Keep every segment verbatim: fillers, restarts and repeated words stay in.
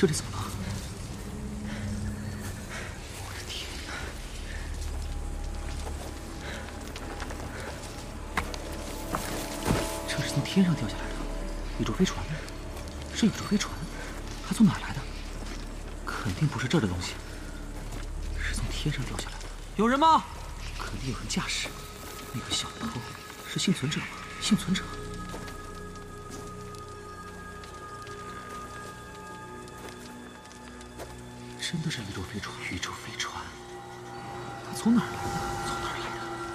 这里怎么了？我的天哪！这是从天上掉下来的宇宙飞船，是宇宙飞船，它从哪儿来的？肯定不是这儿的东西，是从天上掉下来的。有人吗？肯定有人驾驶。那个小偷是幸存者吗？幸存者。 真的是宇宙飞船，宇宙飞船，它从哪儿来的？从哪儿来的？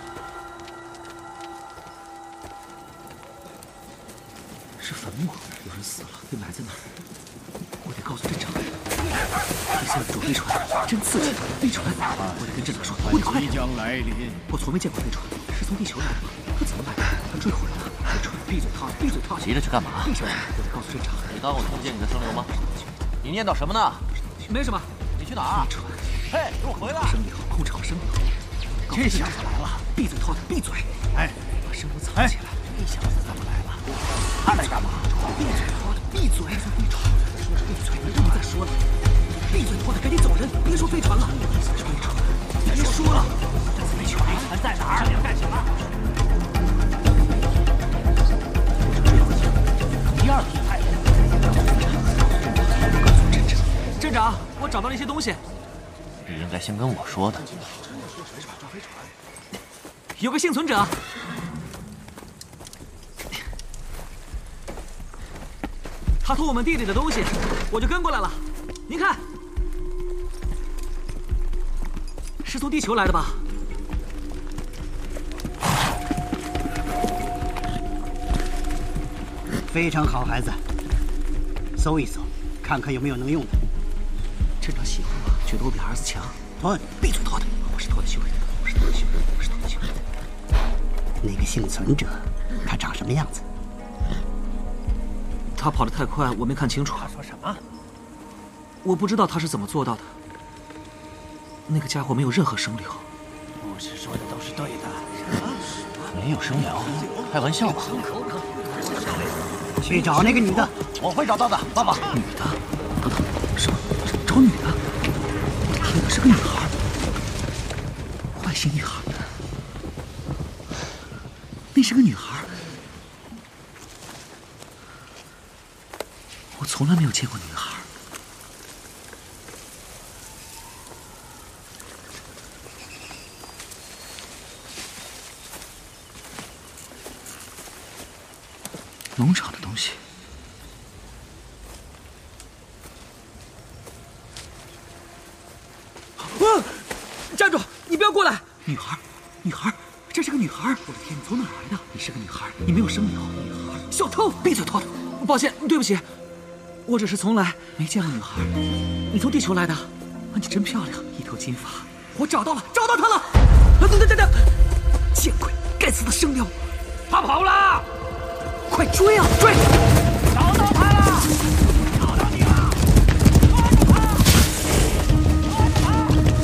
是坟墓，有人死了，被埋在那儿。我得告诉镇长，这艘宇宙飞船真刺激，飞船，我得跟镇长说，我得快点。即将来临。我从没见过飞船，是从地球来的吗？它怎么来的？它坠毁了。飞船，闭嘴套，闭嘴套。 急着去干嘛？ 闭嘴！我得告诉镇长。 你当我听不见你的声流吗？你念叨什么呢？ 没什么。 你去哪儿？嘿，给我回来！ 声流，控制好声流。 这小子来了！ 闭嘴，涛子，闭嘴！ 哎， 把声流藏起来。 这小子怎么来了？他来干嘛？ 闭嘴，涛子，闭嘴！飞船，说是闭嘴，不能再说了。闭嘴，涛子，赶紧走人，别说飞船了。飞船，别说了。这次飞船在哪儿？这里要干什么？第二批派人。镇长，我找到了一些东西。 你应该先跟我说的。 有个幸存者，他偷我们地里的东西，我就跟过来了。您看，是从地球来的吧？ 非常好，孩子。搜一搜，看看有没有能用的。 镇长喜欢我，觉得我比儿子强。 吞， 闭嘴，托的！我是托的修为的，我是托的修为的，我是托的修为的。 那个幸存者，他长什么样子？ 他跑得太快，我没看清楚。 他说什么？ 我不知道他是怎么做到的。那个家伙没有任何声流。 牧师说的都是对的。 什么？没有声流？开玩笑吧？ 去找那个女的， 我会找到的，爸爸。 女的？等等，什么？找女的？天哪，是个女孩，外星女孩。那是个女孩，我从来没有见过女孩。农场的东西。 啊！站住！你不要过来！女孩，女孩，这是个女孩！我的天，你从哪儿来的？你是个女孩，你没有声流。女孩，小偷！闭嘴，偷的！抱歉，对不起，我只是从来没见过女孩。你从地球来的？啊，你真漂亮，一头金发。我找到了，找到她了！啊，等等等等！见鬼！该死的声流！ 他跑了！ 快追啊，追！ 找到他了！